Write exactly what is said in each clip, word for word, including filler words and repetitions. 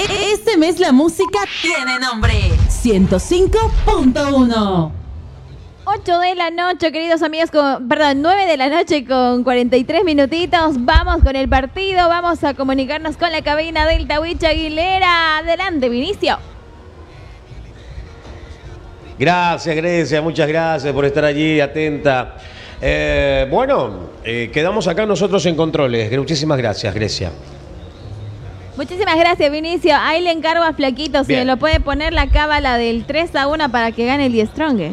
Este mes la música tiene nombre. ciento cinco punto uno. ocho de la noche, queridos amigos, con, perdón, nueve de la noche con cuarenta y tres minutitos. Vamos con el partido, vamos a comunicarnos con la cabina del Tawich Aguilera. Adelante, Vinicio. Gracias, Grecia, muchas gracias por estar allí, atenta. Eh, bueno, eh, quedamos acá nosotros en controles. Muchísimas gracias, Grecia. Muchísimas gracias, Vinicio. Ahí le encargo a Flaquito si me lo puede poner la cábala del tres a uno para que gane el The Strongest.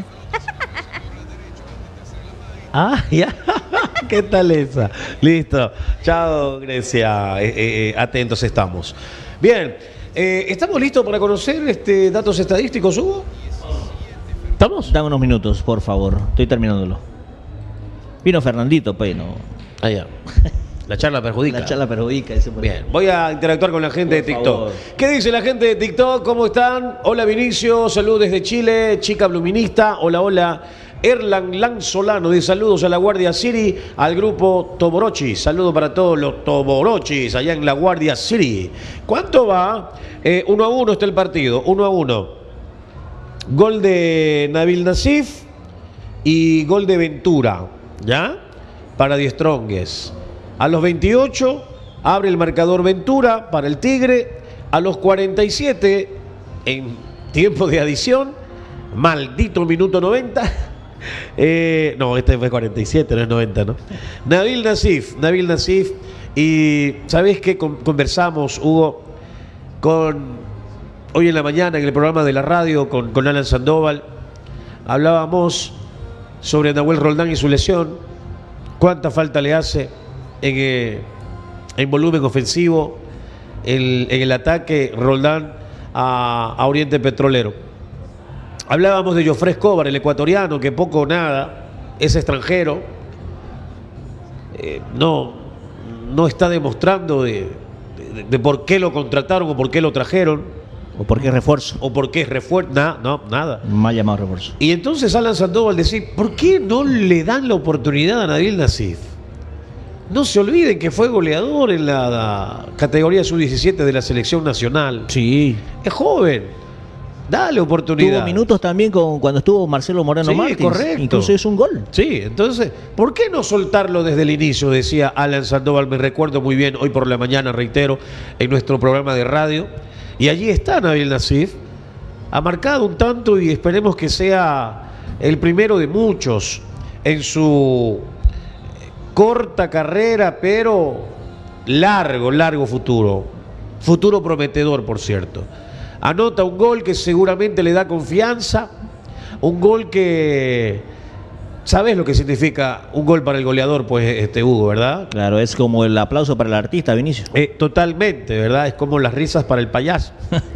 Ah, ya. ¿Qué tal esa? Listo. Chao, Grecia. Eh, eh, atentos estamos. Bien, eh, ¿estamos listos para conocer este, datos estadísticos, Hugo? ¿Estamos? Dan unos minutos, por favor. Estoy terminándolo. Vino Fernandito, pues no. Ah, ya. La charla perjudica. La charla perjudica. Ese Bien, voy a interactuar con la gente por de TikTok. Favor. ¿Qué dice la gente de TikTok? ¿Cómo están? Hola, Vinicio. Saludos desde Chile. Chica Bluminista. Hola, hola. Erlan Lanzolano dice saludos a la Guardia City, al grupo Toborochi. Saludos para todos los Toborochis allá en la Guardia City. ¿Cuánto va? Eh, uno a uno está el partido. Uno a uno. Gol de Nabil Nassif y gol de Ventura. ¿Ya? Para The Strongest. A los veintiocho abre el marcador Ventura para el Tigre. A los cuarenta y siete, en tiempo de adición, maldito minuto noventa. Eh, no, este fue cuarenta y siete, no es noventa, ¿no? Nabil Nassif, Nabil Nassif. Y ¿sabés qué? Conversamos, Hugo, con hoy en la mañana en el programa de la radio con, con Alan Sandoval. Hablábamos sobre Nahuel Roldán y su lesión. Cuánta falta le hace en, eh, en volumen ofensivo el, en el ataque Roldán a, a Oriente Petrolero. Hablábamos de Jofré Escobar, el ecuatoriano, que poco o nada es extranjero. Eh, no, no está demostrando de, de, de por qué lo contrataron o por qué lo trajeron. O por qué refuerzo. O por qué es refuerzo. Nah, no, nada. Más llamado refuerzo. Y entonces Alan Sandoval decía, ¿por qué no le dan la oportunidad a Nabil Nassif? No se olviden que fue goleador en la, la categoría sub diecisiete de la selección nacional. Sí. Es joven. Dale oportunidad. Tuvo minutos también con, cuando estuvo Marcelo Moreno sí, Martins. Correcto. Incluso es un gol. Sí, entonces, ¿por qué no soltarlo desde el inicio? Decía Alan Sandoval, me recuerdo muy bien, hoy por la mañana, reitero, en nuestro programa de radio. Y allí está Nabil Nassif. Ha marcado un tanto y esperemos que sea el primero de muchos en su corta carrera, pero largo, largo futuro. Futuro prometedor, por cierto. Anota un gol que seguramente le da confianza, un gol que... ¿Sabes lo que significa un gol para el goleador, pues, este Hugo, verdad? Claro, es como el aplauso para el artista, Vinicio. Eh, totalmente, ¿verdad? Es como las risas para el payaso.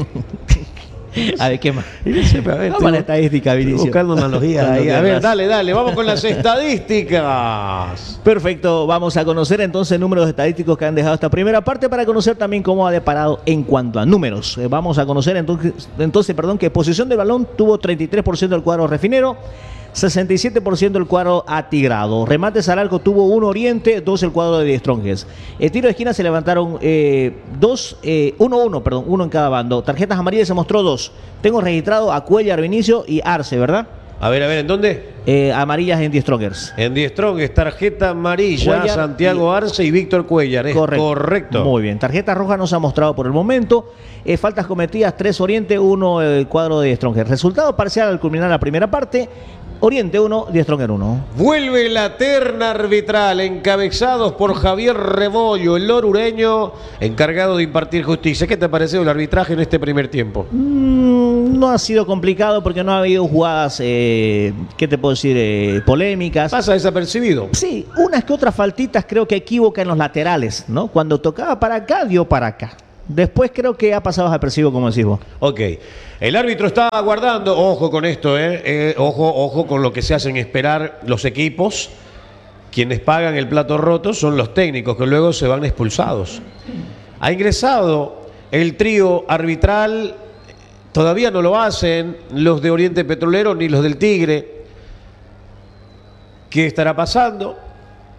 A ver, ¿qué más? A ver, vamos a la estadística, Vinicio. Buscando analogías ahí. A ver, dale, dale, vamos con las estadísticas. Perfecto, vamos a conocer entonces números estadísticos que han dejado esta primera parte para conocer también cómo ha deparado en cuanto a números. Eh, vamos a conocer entonces, entonces perdón, que posesión del balón tuvo treinta y tres por ciento del cuadro refinero, sesenta y siete por ciento el cuadro atigrado. Remates al arco tuvo uno Oriente, dos el cuadro de The Strongest. El tiro de esquina se levantaron eh, dos, eh, uno, uno, perdón, uno en cada bando. Tarjetas amarillas se mostró dos. Tengo registrado a Cuellar, Vinicio y Arce, ¿verdad? A ver, a ver, ¿en dónde? Eh, amarillas en The Strongest. En The Strongest, tarjeta amarilla, Cuellar Santiago y... Arce y Víctor Cuellar. Es correcto. correcto. Muy bien. Tarjeta roja no se ha mostrado por el momento. Eh, faltas cometidas, tres Oriente, uno el cuadro de The Strongest. Resultado parcial al culminar la primera parte. Oriente uno, The Strongest uno. Vuelve la terna arbitral, encabezados por Javier Rebollo, el lorureño, encargado de impartir justicia. ¿Qué te ha parecido el arbitraje en este primer tiempo? Mm, no ha sido complicado porque no ha habido jugadas, eh, ¿qué te puedo decir? Eh, polémicas. ¿Pasa desapercibido? Sí, unas que otras faltitas creo que equivocan los laterales, ¿no? Cuando tocaba para acá, dio para acá. Después creo que ha pasado desapercibido, como decís vos. Ok. El árbitro está aguardando. Ojo con esto, ¿eh? eh ojo, ojo con lo que se hacen esperar los equipos. Quienes pagan el plato roto son los técnicos, que luego se van expulsados. Ha ingresado el trío arbitral. Todavía no lo hacen los de Oriente Petrolero ni los del Tigre. ¿Qué estará pasando?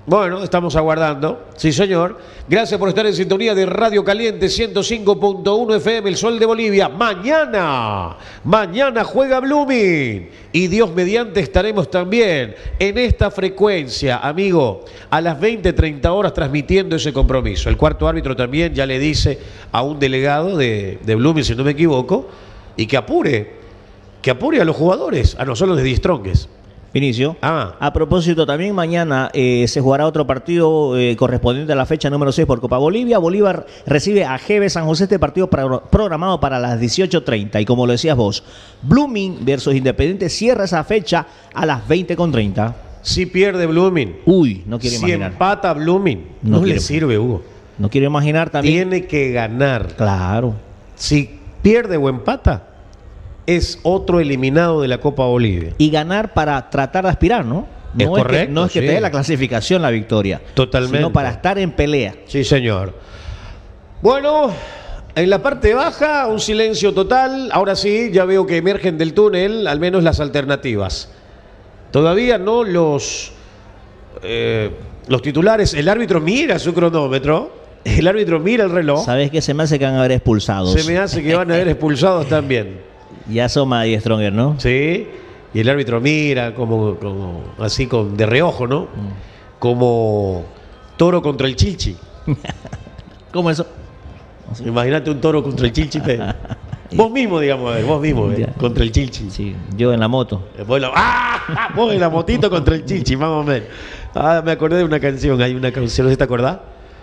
Bueno, estamos aguardando. Sí, señor. Gracias por estar en sintonía de Radio Caliente ciento cinco punto uno F M, El Sol de Bolivia. Mañana, mañana juega Blooming. Y Dios mediante estaremos también en esta frecuencia, amigo, a las veinte, treinta horas transmitiendo ese compromiso. El cuarto árbitro también ya le dice a un delegado de, de Blooming, si no me equivoco, y que apure, que apure a los jugadores, a nosotros de Die Strongest. Vinicio. Ah. A propósito, también mañana eh, se jugará otro partido eh, correspondiente a la fecha número seis por Copa Bolivia. Bolívar recibe a G B San José, este partido pro programado para las dieciocho treinta. Y como lo decías vos, Blooming versus Independiente cierra esa fecha a las veinte con treinta. Si pierde Blooming. Uy, no quiero si imaginar. Si empata Blooming, no, no le sirve, Hugo. No quiero imaginar también. Tiene que ganar. Claro. Si pierde o empata, es otro eliminado de la Copa Bolivia. Y ganar para tratar de aspirar, ¿no? No es correcto. Que, no es que sí. te dé la clasificación, la victoria. Totalmente. Sino para estar en pelea. Sí, señor. Bueno, en la parte baja, un silencio total. Ahora sí, ya veo que emergen del túnel, al menos las alternativas. Todavía no los, eh, los titulares. El árbitro mira su cronómetro. El árbitro mira el reloj. ¿Sabes qué? Se me hace que van a haber expulsados. Se me hace que van a haber expulsados también. Ya asoma Die Stronger, ¿no? Sí, y el árbitro mira como, como así con de reojo, ¿no? Mm. Como toro contra el Chilchi. ¿Cómo eso? Imagínate un toro contra el Chilchi. Vos mismo, digamos, a ver, vos mismo, eh, contra el Chilchi. Sí, yo en la moto. Vos, la, ¡ah! Vos en la motito contra el Chilchi, vamos a ver. Ah, me acordé de una canción, hay una canción, ¿no te acordás?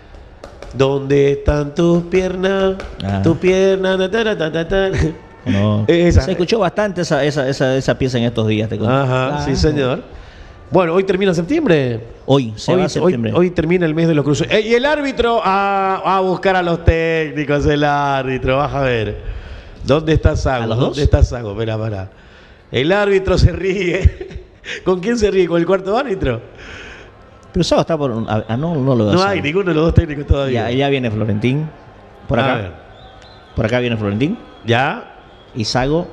¿Dónde están tus piernas? Ah. Tus piernas, ta, ta, ta, ta, ta. No. Esa. Se escuchó bastante esa, esa, esa, esa pieza en estos días. Te Ajá, ah, sí, señor. Bueno, hoy termina septiembre. Hoy, se hoy, va a septiembre. Hoy, hoy termina el mes de los cruces. Eh, y el árbitro a, a buscar a los técnicos, el árbitro, vas a ver. ¿Dónde está Sago? ¿Dónde dos? está Sago? Espera, para. El árbitro se ríe. ¿Con quién se ríe? ¿Con el cuarto árbitro? Pero Sago está por... Ah, no, no lo No hay ninguno de los dos técnicos todavía. Ya, ya viene Florentín. Por acá. A ver. Por acá viene Florentín. Ya. Y Sago.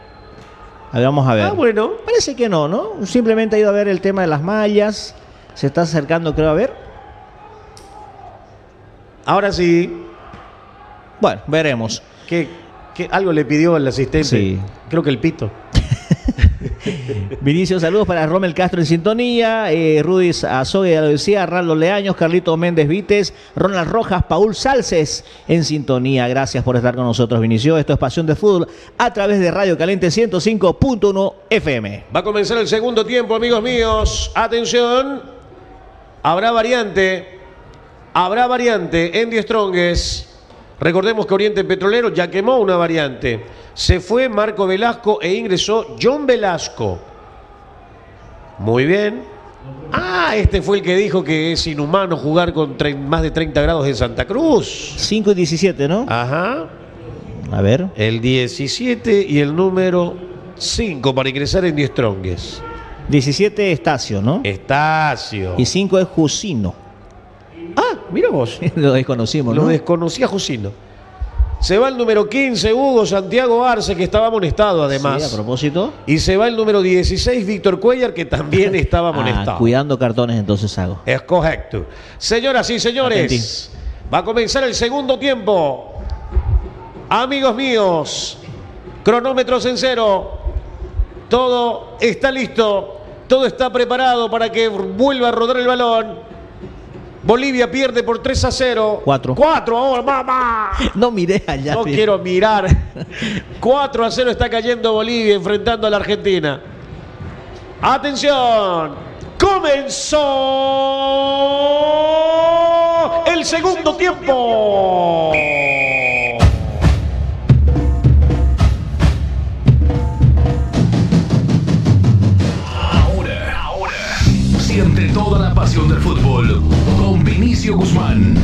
A ver, vamos a ver. Ah, bueno. Parece que no, ¿no? Simplemente ha ido a ver el tema de las mallas. Se está acercando, creo, a ver. Ahora sí. Bueno, veremos. ¿Qué, qué, algo le pidió al asistente? Sí. Creo que el pito. Vinicio, saludos para Rommel Castro en sintonía, eh, Rudy Azogue, ya lo decía, Raldo Leaños, Carlito Méndez Vites, Ronald Rojas, Paul Salces en sintonía. Gracias por estar con nosotros, Vinicio. Esto es Pasión de Fútbol a través de Radio Caliente ciento cinco punto uno F M. Va a comenzar el segundo tiempo, amigos míos. Atención, habrá variante, habrá variante en Die Strongest. Recordemos que Oriente Petrolero ya quemó una variante. Se fue Marco Velasco e ingresó John Velasco. Muy bien. Ah, este fue el que dijo que es inhumano jugar con más de treinta grados en Santa Cruz. cinco y diecisiete, ¿no? Ajá. A ver. El diecisiete y el número cinco para ingresar en Die Strongest. diecisiete Estacio, ¿no? Estacio. Y cinco es Jusino. Ah, mira vos. Lo desconocimos, ¿no? Lo desconocía Jusino. Se va el número quince, Hugo Santiago Arce, que estaba amonestado además. Sí, a propósito. Y se va el número dieciséis, Víctor Cuellar, que también estaba amonestado. Ah, cuidando cartones entonces hago. Es correcto. Señoras y señores, Atentí. Va a comenzar el segundo tiempo. Amigos míos, cronómetros en cero. Todo está listo. Todo está preparado para que vuelva a rodar el balón. Bolivia pierde por tres a cero. cuatro. cuatro ahora, mamá. No miré allá. No mire. quiero mirar. cuatro a cero está cayendo Bolivia enfrentando a la Argentina. Atención. Comenzó el segundo tiempo. Ahora, ahora, siente toda la pasión del fútbol con Vinicio Guzmán.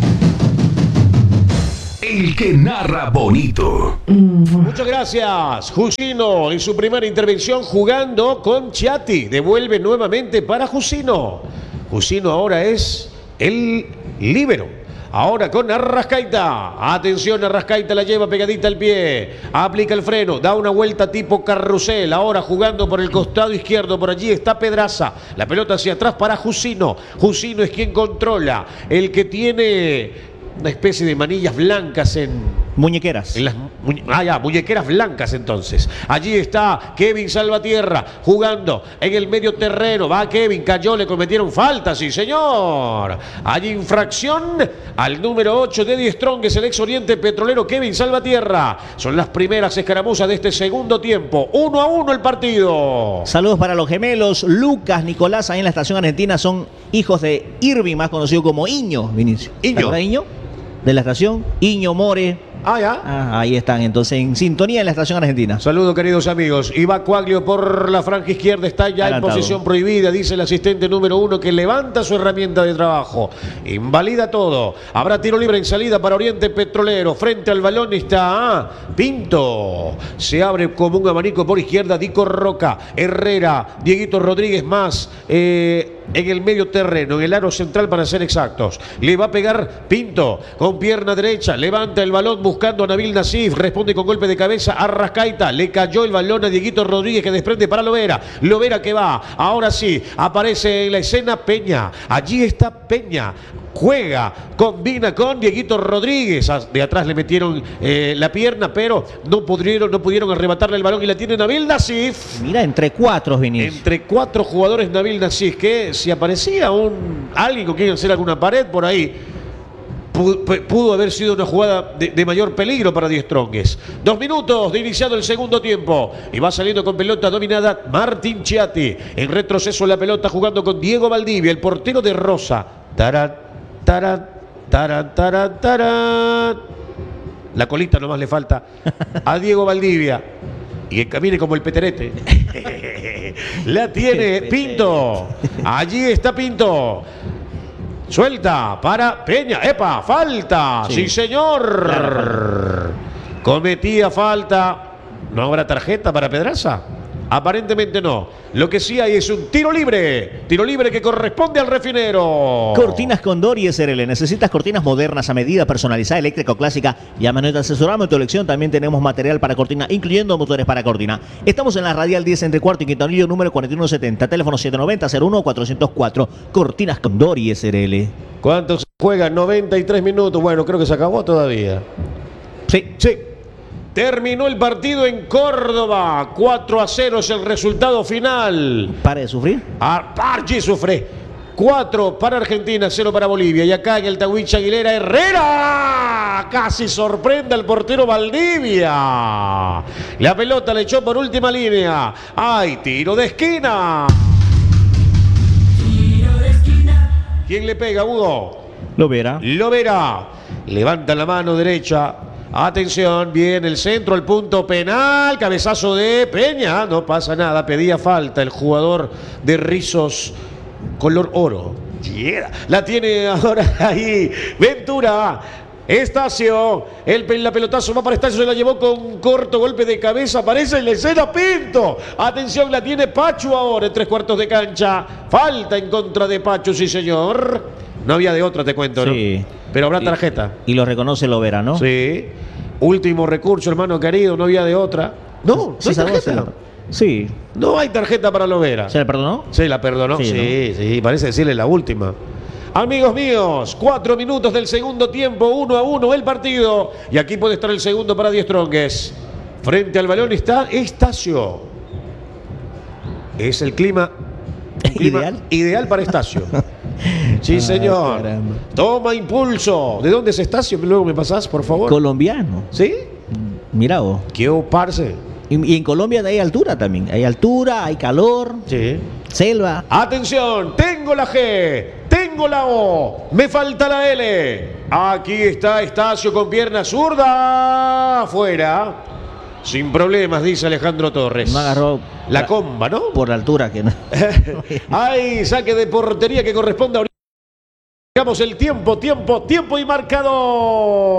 El que narra bonito. Muchas gracias. Jusino en su primera intervención jugando con Chiatti. Devuelve nuevamente para Jusino. Jusino ahora es el líbero. Ahora con Arrascaita. Atención, Arrascaita la lleva pegadita al pie. Aplica el freno. Da una vuelta tipo carrusel. Ahora jugando por el costado izquierdo. Por allí está Pedraza. La pelota hacia atrás para Jusino. Jusino es quien controla. El que tiene una especie de manillas blancas en... Muñequeras. En las, muñe ah, ya, muñequeras blancas entonces. Allí está Kevin Salvatierra jugando en el medio terreno. Va Kevin, cayó, le cometieron falta, sí señor. Hay infracción al número ocho de Die Strongest, el ex Oriente Petrolero Kevin Salvatierra. Son las primeras escaramuzas de este segundo tiempo. Uno a uno el partido. Saludos para los gemelos Lucas, Nicolás, ahí en la estación argentina. Son hijos de Irving, más conocido como Iño, Vinicio. Iño. Iño, de la estación. Iño More. Ah, ya. Ah, ahí están, entonces, en sintonía en la estación argentina. Saludos, queridos amigos. Iba Cuaglio por la franja izquierda, está ya Adelantado. en posición prohibida, dice el asistente número uno, que levanta su herramienta de trabajo. Invalida todo. Habrá tiro libre en salida para Oriente Petrolero. Frente al balón está ah, Pinto. Se abre como un abanico por izquierda, Dico Roca, Herrera, Dieguito Rodríguez más. Eh, en el medio terreno, en el aro central para ser exactos. Le va a pegar Pinto con pierna derecha, levanta el balón buscando a Nabil Nasif, responde con golpe de cabeza a Arrascaita, le cayó el balón a Dieguito Rodríguez que desprende para Lovera, Lovera que va, ahora sí, aparece en la escena Peña, allí está Peña. Juega, combina con Dieguito Rodríguez. De atrás le metieron eh, la pierna, pero no pudieron, no pudieron arrebatarle el balón y la tiene Nabil Nasif. Mira, entre cuatro, Vinicius. Entre cuatro jugadores Nabil Nasif, que si aparecía un alguien con quien hacer alguna pared por ahí, pudo, pudo haber sido una jugada de, de mayor peligro para Die Strongest. Dos minutos de iniciado el segundo tiempo y va saliendo con pelota dominada Martín Chiatti. En retroceso la pelota jugando con Diego Valdivia, el portero de Rosa. Tarat, tarat, tarat, tarat, tarat. La colita nomás le falta a Diego Valdivia. Y que camine como el peterete. La tiene Pinto. Allí está Pinto. Suelta para Peña. ¡Epa! ¡Falta! ¡Sí, sí señor! Claro. Cometía falta. ¿No habrá tarjeta para Pedraza? Aparentemente no. Lo que sí hay es un tiro libre. Tiro libre que corresponde al refinero. Cortinas Condor y S R L. ¿Necesitas cortinas modernas a medida, personalizada, eléctrica o clásica? Llámanos y te asesoramos en tu elección. También tenemos material para cortina, incluyendo motores para cortina. Estamos en la Radial diez entre cuarto y Quintanillo número cuarenta y uno setenta. Teléfono siete noventa, cero uno, cuatrocientos cuatro. Cortinas Condor y S R L. ¿Cuántos juegan? noventa y tres minutos. Bueno, creo que se acabó todavía. Sí. Sí. Terminó el partido en Córdoba. cuatro a cero es el resultado final. Pare de sufrir. Archie sufre. cuatro para Argentina, cero para Bolivia. Y acá en el Tawich Aguilera, Herrera. Casi sorprende al portero Valdivia. La pelota le echó por última línea. ¡Ay, tiro de esquina! Tiro de esquina. ¿Quién le pega, Hugo? Lovera. Lovera. Levanta la mano derecha. Atención, bien, el centro, el punto penal, cabezazo de Peña, no pasa nada, pedía falta el jugador de rizos color oro. Yeah. La tiene ahora ahí, Ventura, Estacio, el, la pelotazo va para Estacio, se la llevó con corto golpe de cabeza, aparece en la escena Pinto. Atención, la tiene Pachu ahora en tres cuartos de cancha, falta en contra de Pachu, sí señor. No había de otra, te cuento, ¿no? Sí. Pero habrá tarjeta. Y, y lo reconoce Lovera, ¿no? Sí. Último recurso, hermano querido, no había de otra. No, no ¿Sí hay salvó, tarjeta. Sí. No hay tarjeta para Lovera. ¿Se le perdonó? Sí, la perdonó. Sí, sí, ¿no? sí, parece decirle la última. Amigos míos, cuatro minutos del segundo tiempo, uno a uno el partido. Y aquí puede estar el segundo para Die Strongest. Frente al balón está Estacio. Es el clima, el clima ¿Ideal? ideal para Estacio. Sí, señor. Caramba. Toma impulso. ¿De dónde es Estacio? Luego me pasás, por favor. Colombiano. ¿Sí? Mira vos. ¿Qué parce? Y, y en Colombia hay altura también. Hay altura, hay calor, Sí. selva. Atención, tengo la G, tengo la O, me falta la L. Aquí está Estacio con pierna zurda. Afuera. Sin problemas, dice Alejandro Torres. No agarró la la- comba, ¿no? Por la altura que no. Hay saque de portería que corresponde a... Digamos el tiempo, tiempo, tiempo y marcador.